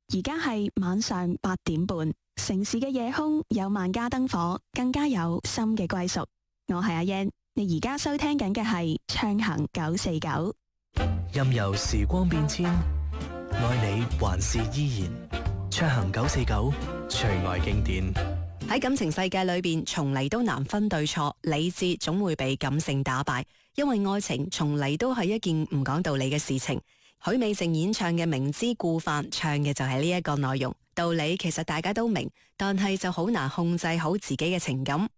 而家係晚上8點半，城市嘅夜空有萬家燈火，更加有心嘅歸屬。我係阿燕，你而家收聽緊嘅係暢行949。 任由時光變遷，愛你還是依然。暢行949，隨愛經典。 喺感情世界裏邊，從嚟都難分對錯，理智總會被感性打敗，因為愛情從嚟都係一件唔講道理嘅事情。許美靜演唱嘅《明知故犯》，唱嘅就係呢一個內容。道理其實大家都明，但係就好難控制好自己嘅情感。